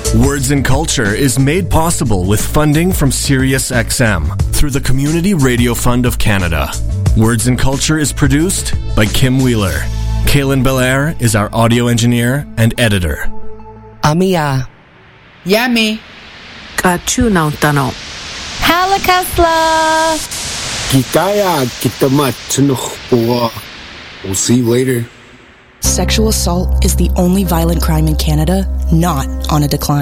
Words and Culture is made possible with funding from SiriusXM through the Community Radio Fund of Canada. Words and Culture is produced by Kim Wheeler. Kaylin Belair is our audio engineer and editor. Amiya. Yummy. Kachunaw Tano. Halakasla. Gitaya Gitamat Tunukwa. We'll see you later. Sexual assault is the only violent crime in Canada not on a decline.